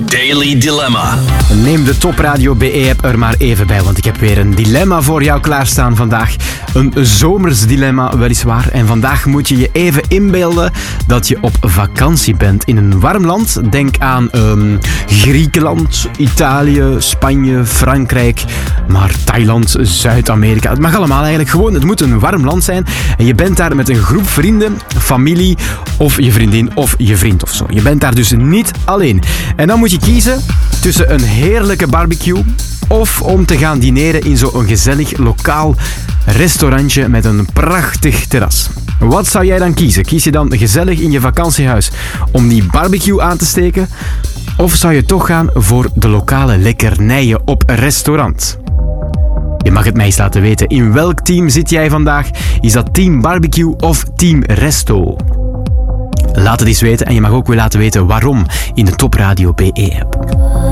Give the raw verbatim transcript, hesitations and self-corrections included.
Daily Dilemma. Neem de Top Radio B E-app er maar even bij, want ik heb weer een dilemma voor jou klaarstaan vandaag. Een zomers dilemma, weliswaar. En vandaag moet je je even inbeelden dat je op vakantie bent in een warm land. Denk aan um, Griekenland, Italië, Spanje, Frankrijk, maar Thailand, Zuid-Amerika. Het mag allemaal eigenlijk gewoon. Het moet een warm land zijn. En je bent daar met een groep vrienden, familie of je vriendin of je vriend of zo. Je bent daar dus niet alleen. En dan moet je kiezen tussen een heerlijke barbecue of om te gaan dineren in zo'n gezellig lokaal restaurantje met een prachtig terras. Wat zou jij dan kiezen? Kies je dan gezellig in je vakantiehuis om die barbecue aan te steken? Of zou je toch gaan voor de lokale lekkernijen op restaurant? Je mag het mij eens laten weten. In welk team zit jij vandaag? Is dat team barbecue of team resto? Laat het eens weten en je mag ook weer laten weten waarom in de Top Radio B E-app.